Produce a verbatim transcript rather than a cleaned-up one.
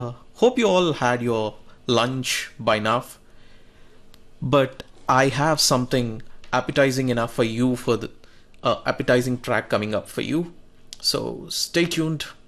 Hope you all had your lunch by now, but I have something appetizing enough for you for the uh, appetizing track coming up for you. So stay tuned.